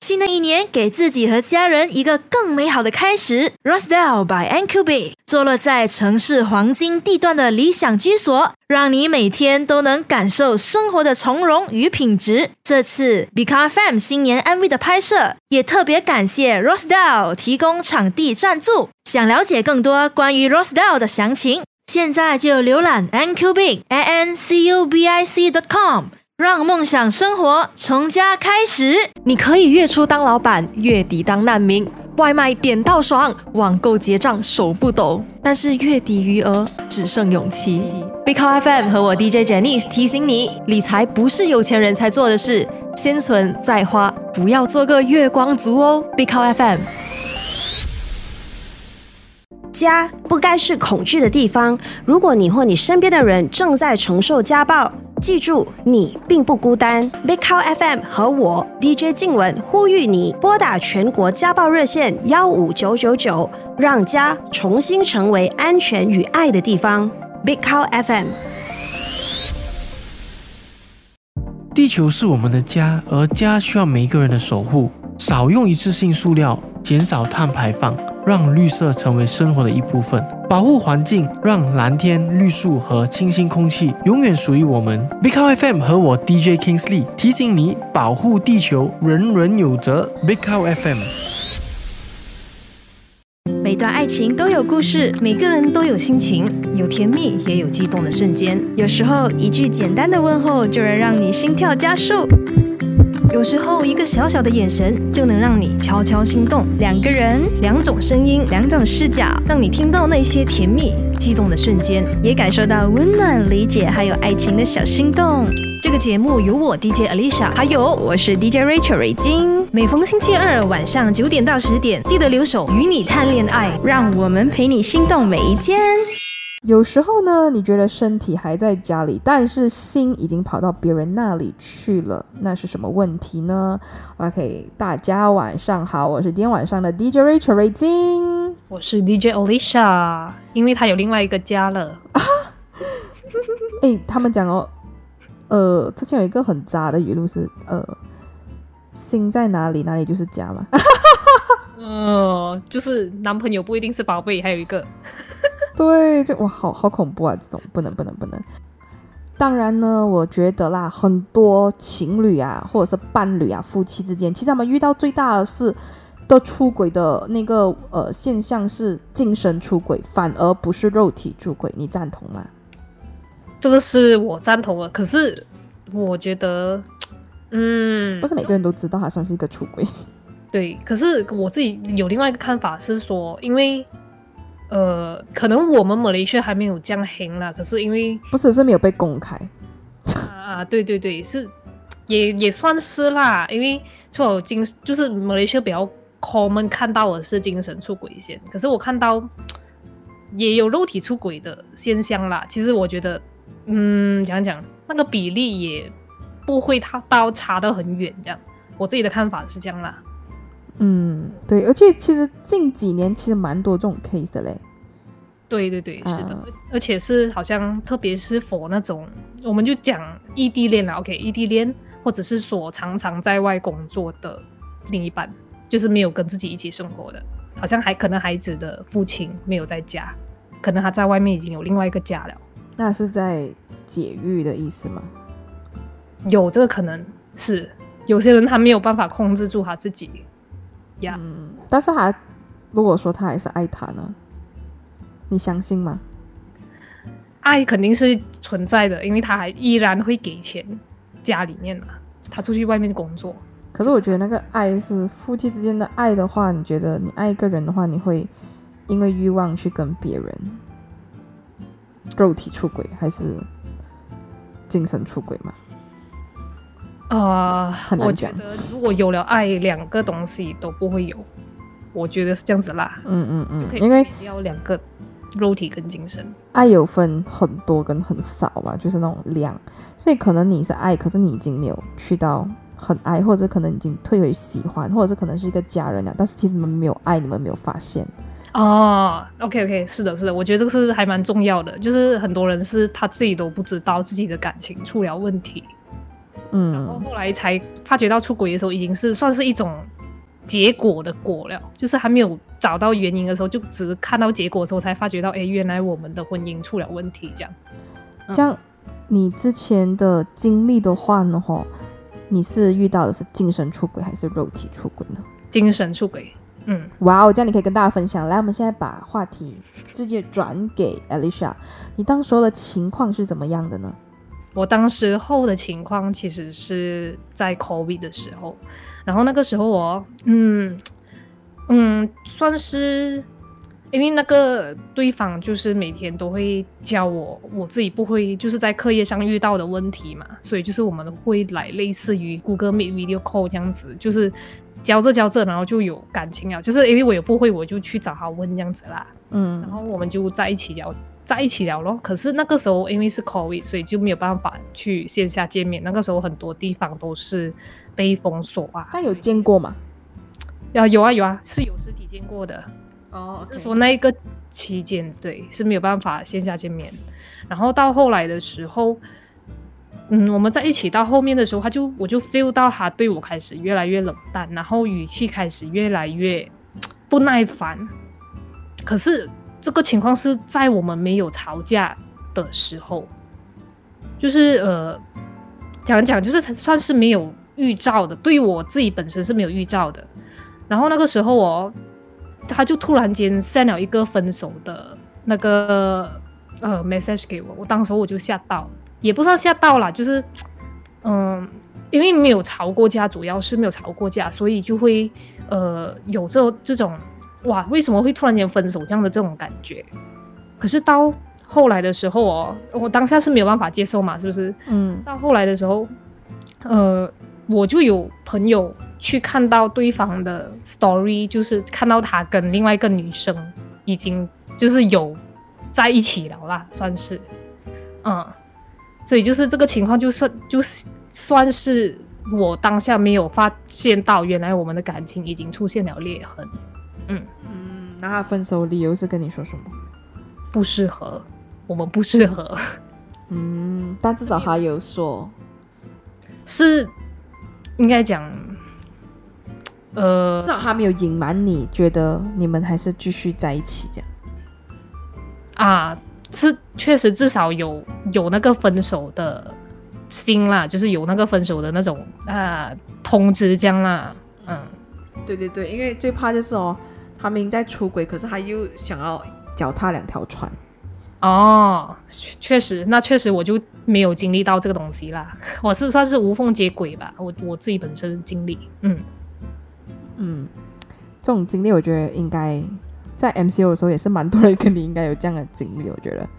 新的一年，给自己和家人一个更美好的开始。Rosedale by NQB 坐落在城市黄金地段的理想居所，让你每天都能感受生活的从容与品质。这次 Bika FM 新年 MV 的拍摄，也特别感谢 Rosedale 提供场地赞助。想了解更多关于 Rosedale 的详情，现在就浏览 NQBIC.com， 让梦想生活从家开始。 你可以月初当老板，月底当难民，外卖点到爽，网购结账手不抖，但是月底余额只剩勇气。Bika FM 和我 DJ Janice 提醒你，理财不是有钱人才做的事，先存再花，不要做个月光族哦。Bika FM。 家不该是恐惧的地方。如果你或你身边的人正在承受家暴，记住你并不孤单。Big Cow FM 和我 DJ 静雯呼吁你拨打全国家暴热线15999，让家重新成为安全与爱的地方。Big Cow FM。 地球是我们的家，而家需要每一个人的守护。少用一次性塑料，减少碳排放，让绿色成为生活的一部分，保护环境，让蓝天、绿树和清新空气永远属于我们。Big Cow FM 和我 DJ Kingsley 提醒你，保护地球，人人有责。Big Cow FM。 每段爱情都有故事， 每个人都有心情，有甜蜜也有激动的瞬间。 有时候一句简单的问候就能让你心跳加速， 有时候一个小小的眼神就能让你悄悄心动。 两个人， 两种声音， 两种视角， 让你听到那些甜蜜激动的瞬间， 也感受到温暖、理解还有爱情的小心动。 这个节目由我 DJ Alicia 还有我是 DJ Rachel 瑞金， 每逢星期二晚上9点到10点，记得留守与你谈恋爱， 让我们陪你心动每一天。 有时候呢，你觉得身体还在家里，但是心已经跑到别人那里去了，那是什么问题呢？ OK， 大家晚上好，我是今天晚上的 DJ Rachel 瑞金， 我是 DJ Alicia， 因为他有另外一个家了啊。 他们讲哦，之前有一个很渣的语录是心在哪里，哪里就是家嘛。 就是男朋友不一定是宝贝，还有一个。 对，就哇，好恐怖啊！这种不能。当然呢，我觉得啦，很多情侣啊，或者是伴侣啊，夫妻之间，其实他们遇到最大的事的出轨的那个现象是精神出轨，反而不是肉体出轨，你赞同吗？ 这个是我赞同的，可是我觉得， 不是每个人都知道它算是一个出轨。 对，可是我自己有另外一个看法是说，因为可能我们马来西亚还没有这样红啦，可是因为不是没有被公开对，是也算是啦，因为除了就是马来西亚比较 common 看到的是精神出轨线，可是我看到也有肉体出轨的现象啦。其实我觉得，讲那个比例也不会到差得很远，这样我自己的看法是这样啦。 对，而且其实近几年其实蛮多这种 case 的嘞。 对，是的，而且是好像特别是 for 那种，我们就讲异地恋啦 ，OK， 异地恋，或者是说常常在外工作的另一半，就是没有跟自己一起生活的，好像可能孩子的父亲没有在家，可能他在外面已经有另外一个家了。 那是在解育的意思吗？ 有这个可能是，有些人他没有办法控制住他自己。 但是他如果说他还是爱他呢，你相信吗？ 爱肯定是存在的，因为他还依然会给钱家里面嘛，他出去外面工作。 可是我觉得那个爱是夫妻之间的爱的话，你觉得你爱一个人的话，你会因为欲望去跟别人肉体出轨还是精神出轨吗？ 我觉得如果有了爱，两个东西都不会有，我觉得是这样子啦。 因为要两个肉体跟精神， 爱有分很多跟很少嘛，就是那种量，所以可能你是爱，可是你已经没有去到很爱，或者可能已经退回喜欢，或者是可能是一个家人了，但是其实你们没有爱，你们没有发现。 OK， 是的，我觉得这个是还蛮重要的，就是很多人是他自己都不知道自己的感情出了问题，然后后来才发觉到出轨的时候已经是算是一种结果的果了，就是还没有找到原因的时候，就只看到结果的时候才发觉到，哎，原来我们的婚姻出了问题，这样。 这样，你之前的经历的话呢，你是遇到的是精神出轨还是肉体出轨呢？ 精神出轨。 哇哦，这样你可以跟大家分享。来，我们现在把话题直接转给 Alicia， 你当时候的情况是怎么样的呢？ 我当时候的情况其实是在 COVID 的时候，然后那个时候我算是因为那个对方就是每天都会教我自己不会就是在课业上遇到的问题嘛，所以就是我们会来类似于 Google Meet Video Call 这样子，就是教着然后就有感情了，就是因为我有不会我就去找他问这样子啦，然后我们就在一起聊咯。可是那个时候因为是 COVID， 所以就没有办法去线下见面，那个时候很多地方都是被封锁啊。 但有见过吗？ 有啊，是有实体见过的。 就是说那一个期间对是没有办法线下见面，然后到后来的时候我们在一起到后面的时候我就 feel 到他对我开始越来越冷淡，然后语气开始越来越不耐烦。可是这个情况是在我们没有吵架的时候，就是讲就是算是没有预兆的，对于我自己本身是没有预兆的。然后那个时候他就突然间 send 了一个分手的那个message 给我，我当时我就吓到，也不算吓到啦，就是因为没有吵过架，主要是没有吵过架，所以就会有这种哇为什么会突然间分手这样的这种感觉。可是到后来的时候我当下是没有办法接受嘛，是不是？到后来的时候我就有朋友去看到对方的 story， 就是看到他跟另外一个女生已经就是有在一起了啦，算是所以就是这个情况就算是我当下没有发现到原来我们的感情已经出现了裂痕。 那他分手理由是跟你说什么？ 不适合，我们不适合。 但至少他有说， 是应该讲至少他没有隐瞒你，觉得你们还是继续在一起这样是确实至少有那个分手的心啦，就是有那个分手的那种通知这样啦。 对，因为最怕就是他明明在出轨，可是他又想要脚踏两条船。 确实我就没有经历到这个东西啦，我是算是无缝接轨吧，我自己本身的经历。 这种经历我觉得应该在 MCO 的时候也是蛮多人跟你应该有这样的经历，我觉得。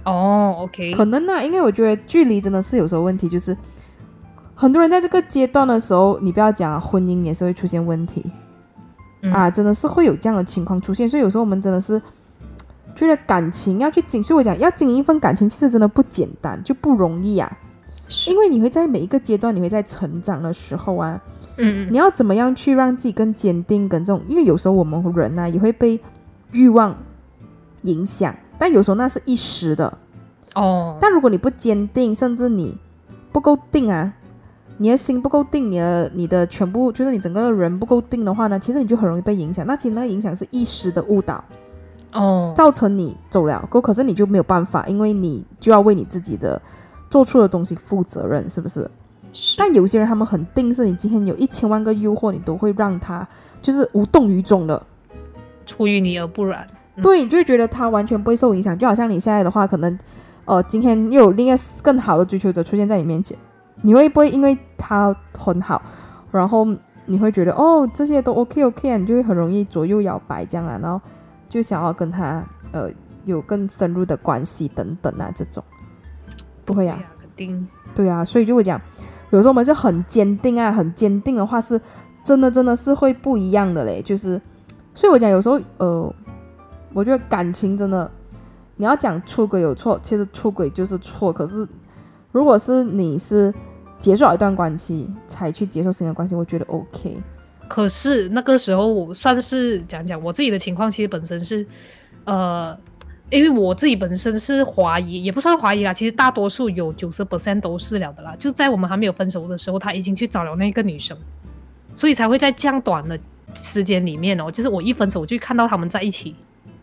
OK， 可能因为我觉得距离真的是有时候问题，就是很多人在这个阶段的时候，你不要讲婚姻也是会出现问题。真的是会有这样的情况出现，所以有时候我们真的是觉得感情要去经，所以我讲要经营一份感情，其实真的不简单，就不容易因为你会在每一个阶段，你会在成长的时候你要怎么样去让自己更坚定，跟这种，因为有时候我们人也会被欲望影响，但有时候那是一时的但如果你不坚定，甚至你不够定你的心不够定，你的全部就是你整个人不够定的话呢，其实你就很容易被影响。那其实那个影响是一时的误导造成你走了可是你就没有办法，因为你就要为你自己的做出的东西负责任，是不是？但有些人他们很定，是你今天有1000万个诱惑，你都会让他就是无动于衷的， 出于你而不然。 对，你就会觉得他完全不会受影响。就好像你现在的话，可能今天又有另一个更好的追求者出现在你面前，你会不会因为他很好，然后你会觉得这些都 OK 你就会很容易左右摇摆这样然后就想要跟他有更深入的关系等等这种。不会肯定。 对所以就会讲有时候我们是很坚定很坚定的话是真的是会不一样的嘞，就是所以我讲有时候我觉得感情真的你要讲出轨有错，其实出轨就是错，可是如果是你是结束了一段关系才去接受新的关系，我觉得 OK。 可是那个时候我算是讲我自己的情况，其实本身是因为我自己本身是怀疑，也不算怀疑啦，其实大多数有 90% 都是了的啦，就在我们还没有分手的时候他已经去找了那个女生，所以才会在这样短的时间里面哦，就是我一分手就看到他们在一起。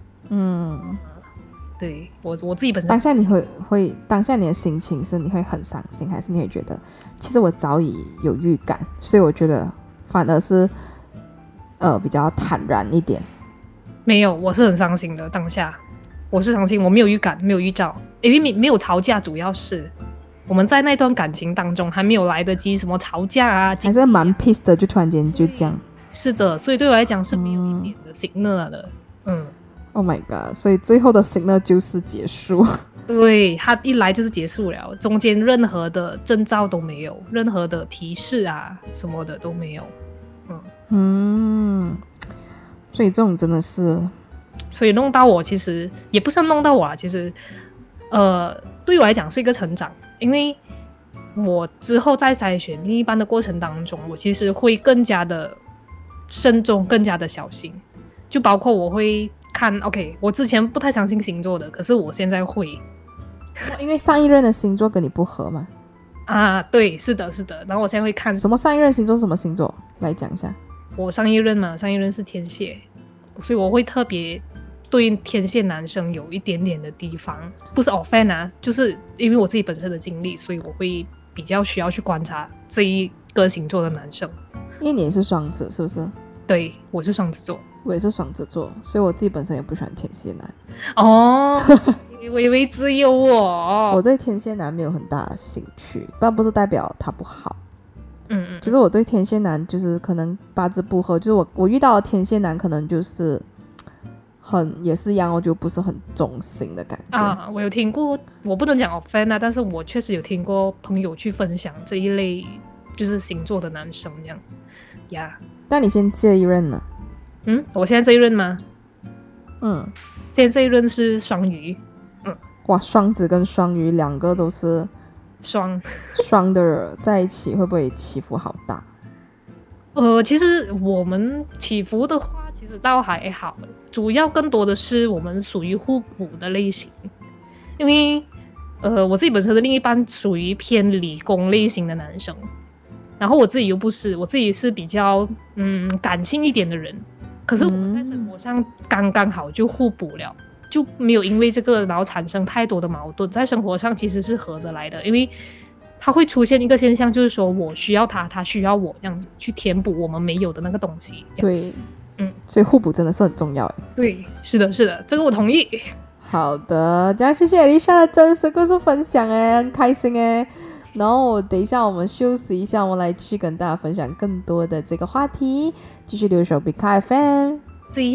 对我自己本身当下你会当下你的心情是你会很伤心，还是你会觉得其实我早已有预感，所以我觉得反而是比较坦然一点？ 没有，我是很伤心的。当下我是伤心，我没有预感，没有预兆，因为没有吵架，主要是我们在那段感情当中还没有来得及什么吵架啊， 还是蛮 peace 的，就突然间就这样。 是的，所以对我来讲是没有一点的 signal 的。 Oh my god！ 所以最后的 signal 就是结束。 对，他一来就是结束了，中间任何的征兆都没有，任何的提示啊什么的都没有。 所以这种真的是， 所以弄到我其实也不算弄到我啦，其实对我来讲是一个成长，因为我之后在筛选另一半的过程当中，我其实会更加的慎重，更加的小心，就包括我会看 OK， 我之前不太相信星座的，可是我现在会， 因为上一任的星座跟你不合嘛。 啊，对，是的，然后我现在会看什么上一任星座是什么星座，来讲一下。 我上一任是天蝎，所以我会特别对天蝎男生有一点点的地方，不是 offend 啊，就是因为我自己本身的经历，所以我会比较需要去观察这一个星座的男生。 因为你也是双子是不是？ 对，我是双子座。 我也是双子座，所以我自己本身也不喜欢天蝎男。 哦，你以为只有我？ 我对天蝎男没有很大的兴趣，但不是代表他不好。就是我对天蝎男就是可能八字不合，就是我遇到的天蝎男可能就是也是一样，我就不是很忠心的感觉啊。我有听过，我不能讲 offend 啊，但是我确实有听过朋友去分享这一类就是星座的男生这样呀。 但你现在这一任呢？ 我现在这一任吗？现在这一任是双鱼。 哇，双子跟双鱼两个都是双的在一起，会不会起伏好大？ 其实我们起伏的话，其实倒还好，主要更多的是我们属于互补的类型。因为我自己本身的另一半属于偏理工类型的男生，然后我自己又不是，我自己是比较感性一点的人。可是我们在生活上刚刚好就互补了，就没有因为这个然后产生太多的矛盾，在生活上其实是合得来的。因为它会出现一个现象，就是说我需要他，他需要我，这样子去填补我们没有的那个东西。 对，所以互补真的是很重要。 对，是的，这个我同意。 好的，这样谢谢 Alicia 的真实故事分享很开心然后等一下我们休息一下，我们来继续跟大家分享更多的这个话题，继续留守 Big FM。